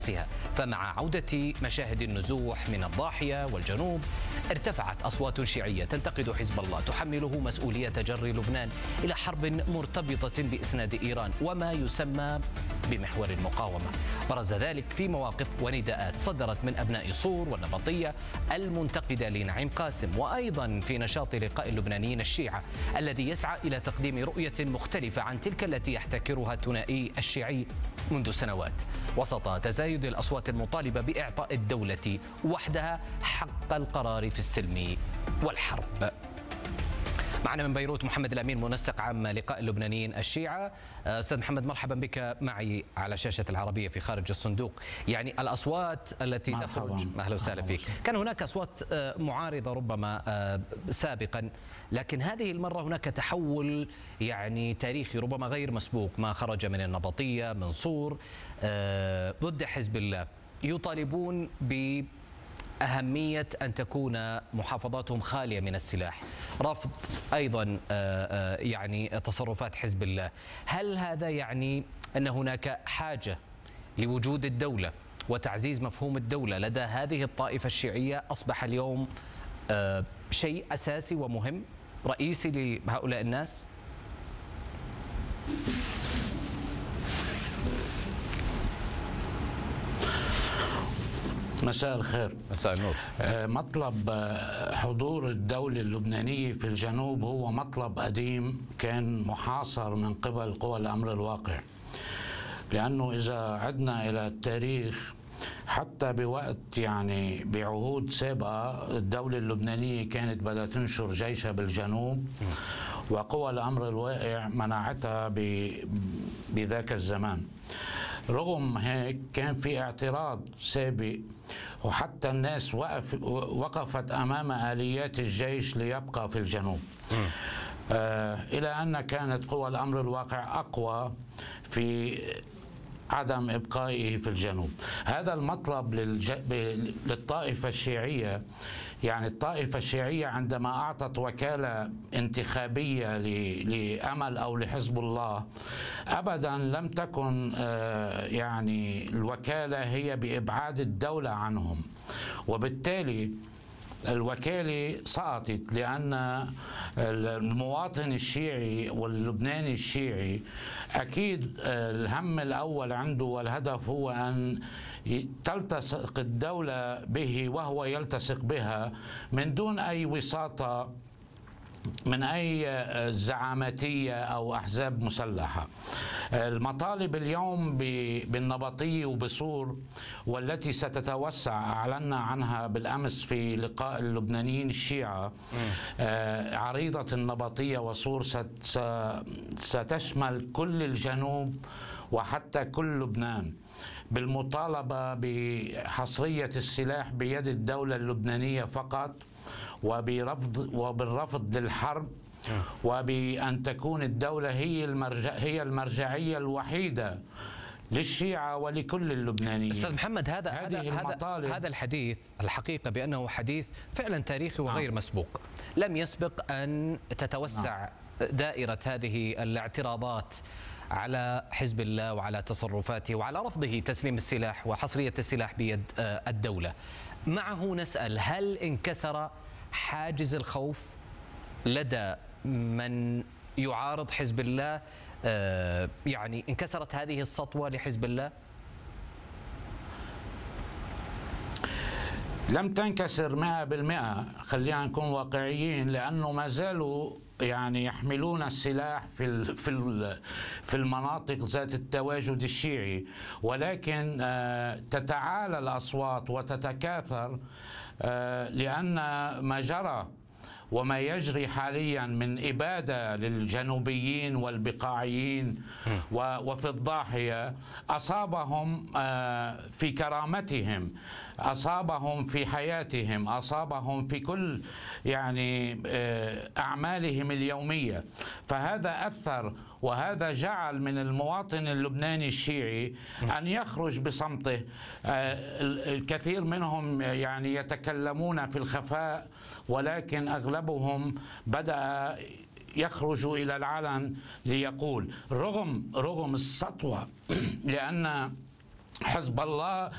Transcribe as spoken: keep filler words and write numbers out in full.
فمع عودة مشاهد النزوح من الضاحية والجنوب ارتفعت أصوات شيعية تنتقد حزب الله تحمله مسؤولية جر لبنان إلى حرب مرتبطة بإسناد إيران وما يسمى بمحور المقاومة. برز ذلك في مواقف ونداءات صدرت من أبناء صور والنبطية المنتقدة لنعيم قاسم، وأيضا في نشاط لقاء اللبنانيين الشيعة الذي يسعى إلى تقديم رؤية مختلفة عن تلك التي يحتكرها الثنائي الشيعي منذ سنوات، وسط تزايد الأصوات المطالبة بإعطاء الدولة وحدها حق القرار في السلم والحرب. معنا من بيروت محمد الأمين منسق عام لقاء اللبنانيين الشيعة. أستاذ محمد، مرحبا بك معي على شاشة العربية في خارج الصندوق. يعني الأصوات التي تخرج، أهلا وسهلا فيك. كان هناك أصوات معارضة ربما سابقا، لكن هذه المرة هناك تحول يعني تاريخي ربما غير مسبوق، ما خرج من النبطية من صور ضد حزب الله يطالبون ب أهمية أن تكون محافظاتهم خالية من السلاح، رفض أيضا يعني تصرفات حزب الله. هل هذا يعني أن هناك حاجة لوجود الدولة وتعزيز مفهوم الدولة لدى هذه الطائفة الشيعية أصبح اليوم شيء أساسي ومهم رئيسي لهؤلاء الناس؟ مساء الخير. مساء النور. مطلب حضور الدولة اللبنانية في الجنوب هو مطلب قديم كان محاصر من قبل قوى الأمر الواقع، لأنه إذا عدنا إلى التاريخ حتى بوقت يعني بعهود سابقة الدولة اللبنانية كانت بدها تنشر جيشها بالجنوب، وقوى الأمر الواقع منعتها بذاك الزمان. رغم هيك كان في اعتراض سابق، وحتى الناس وقف وقفت أمام آليات الجيش ليبقى في الجنوب، آه إلى أن كانت قوى الأمر الواقع أقوى في عدم إبقائه في الجنوب. هذا المطلب للج... للطائفة الشيعية، يعني الطائفة الشيعية عندما أعطت وكالة انتخابية ل... لأمل أو لحزب الله أبدا لم تكن يعني الوكالة هي بإبعاد الدولة عنهم، وبالتالي الوكالة سقطت، لأن المواطن الشيعي واللبناني الشيعي أكيد الهم الأول عنده والهدف هو أن تلتصق الدولة به وهو يلتصق بها من دون أي وساطة من أي زعاماتية أو أحزاب مسلحة. المطالب اليوم بالنبطية وبصور والتي ستتوسع أعلنا عنها بالأمس في لقاء اللبنانيين الشيعة، عريضة النبطية وصور ستشمل كل الجنوب وحتى كل لبنان، بالمطالبة بحصرية السلاح بيد الدولة اللبنانية فقط، وبرفض وبالرفض للحرب، وبأن تكون الدولة هي المرجع هي المرجعية الوحيدة للشيعة ولكل اللبنانيين. أستاذ محمد، هذا هذا هذا الحديث الحقيقة بأنه حديث فعلا تاريخي وغير مسبوق، لم يسبق أن تتوسع دائرة هذه الاعتراضات على حزب الله وعلى تصرفاته وعلى رفضه تسليم السلاح وحصرية السلاح بيد الدولة. معه نسأل، هل انكسر حاجز الخوف لدى من يعارض حزب الله؟ يعني انكسرت هذه السطوة لحزب الله؟ لم تنكسر مئة بالمئة، خلينا نكون واقعيين، لأنه ما زالوا يعني يحملون السلاح في في في المناطق ذات التواجد الشيعي، ولكن تتعالى الأصوات وتتكاثر، لأن ما جرى وما يجري حاليا من إبادة للجنوبيين والبقاعيين وفي الضاحية أصابهم في كرامتهم، أصابهم في حياتهم، أصابهم في كل يعني أعمالهم اليومية. فهذا أثر، وهذا جعل من المواطن اللبناني الشيعي أن يخرج بصمته. الكثير منهم يعني يتكلمون في الخفاء، ولكن أغلبهم بدأ يخرج إلى العلن ليقول رغم رغم السطوة، لأن حزب الله